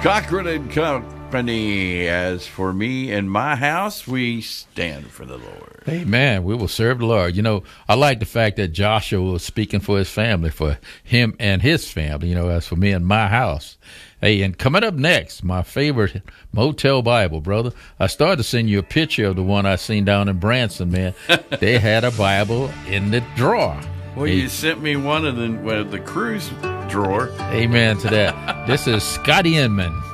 Cochran and Company. As for me and my house, we stand for the Lord. Amen. We will serve the Lord. You know, I like the fact that Joshua was speaking for his family, for him and his family, you know, as for me and my house. Hey, and coming up next, my favorite Motel Bible, brother. I started to send you a picture of the one I seen down in Branson, man. They had a Bible in the drawer. Well, hey, you sent me one of the cruise drawer. Amen to that. This is Scotty Inman.